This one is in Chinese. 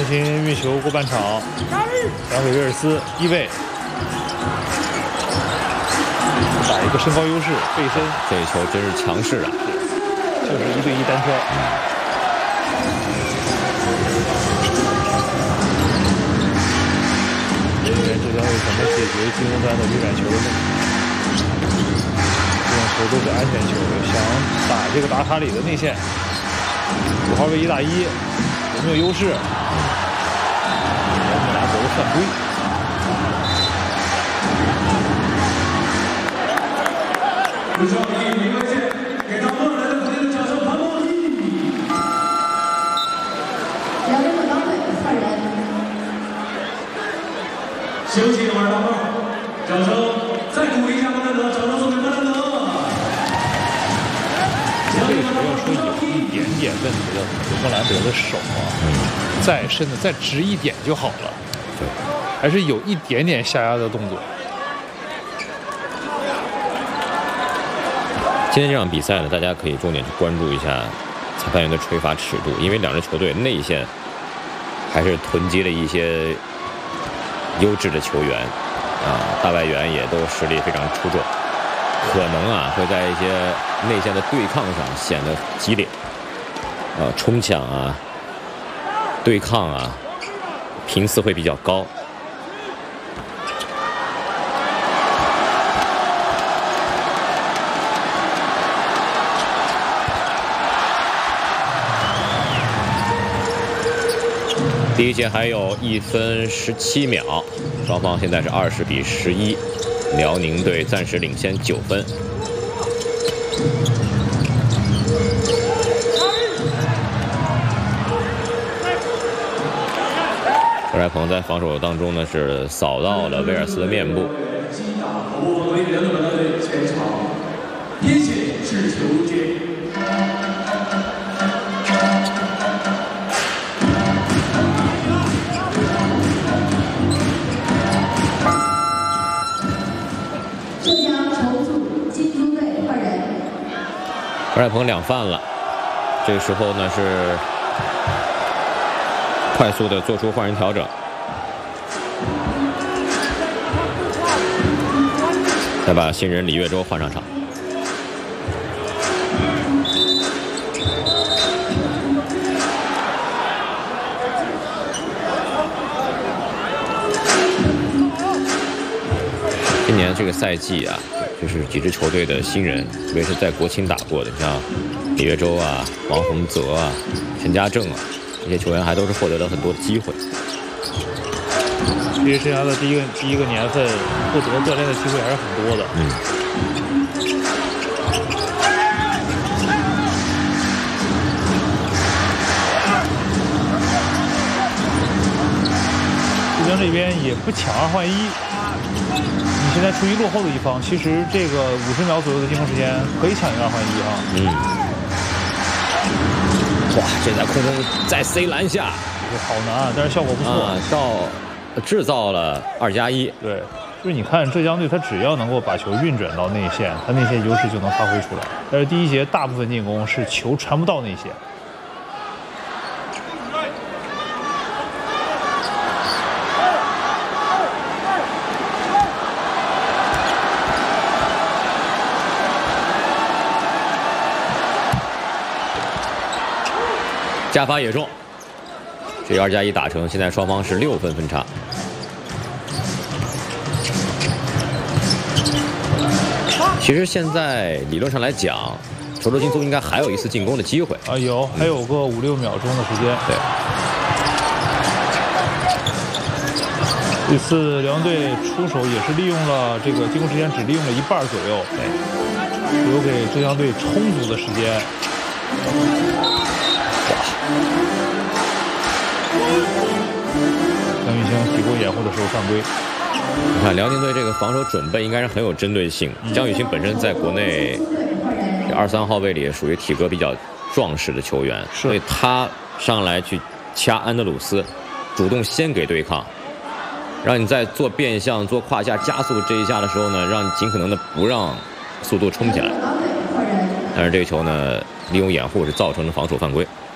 心运球过半场，传给威尔斯1位，打一个身高优势，背身。 这一球真是强势啊！ 就是1对1单挑。这边浙江队怎么解决进攻端的运转球的问题？这种球都是安全球，想打这个达卡里的内线，5号位1打1，有没有优势？然后拿走犯规。 休息2打2，掌声再鼓励一下莫兰德，掌声送给莫兰德。 这个球要说有一点点问题的，莫兰德的手啊，再深的再直一点就好了，还是有一点点下压的动作。 今天这场比赛呢，大家可以重点去关注一下裁判员的吹罚尺度，因为两支球队内线还是囤积了一些优质的球员大外援也都实力非常出众，可能会在一些内线的对抗上显得激烈，冲抢对抗频次会比较高。第一节还有1分17秒，双方现在是20比11，辽宁队暂时领先9分。何来鹏在防守当中呢是扫到了威尔斯的面部。何来鹏2犯了，这个时候呢是快速的做出换人调整，再把新人李月洲换上场。今年这个赛季就是几支球队的新人，特别是在国青打过的，像李月洲王洪泽陈家正这些球员还都是获得了很多的机会。 职业生涯的第一个年份，获得锻炼的机会还是很多的。浙江这边也不抢2换1。你现在处于落后的一方，其实这个50秒左右的进攻时间可以抢一个2换1 哇，这在空中再塞篮下， 好难但是效果不错制造了2+1。 对，就是你看浙江队，他只要能够把球运转到内线，他内线优势就能发挥出来。但是第一节大部分进攻是球传不到内线。 加罚也中，这个2+1打成，现在双方是6分分差。其实现在理论上来讲，球州金苏应该还有一次进攻的机会还有个5-6秒钟的时间。 对， 这次辽宁队出手也是利用了这个进攻时间，只利用了1半左右，留给浙江队充足的时间。张玉兴体过掩护的时候犯规。 你看辽宁队这个防守准备应该是很有针对性。张雨欣本身在国内2、3号位里属于体格比较壮实的球员，所以他上来去掐安德鲁斯，主动先给对抗，让你在做变向、做胯下加速这一下的时候呢，让你尽可能的不让速度冲起来。但是这个球呢，利用掩护是造成了防守犯规。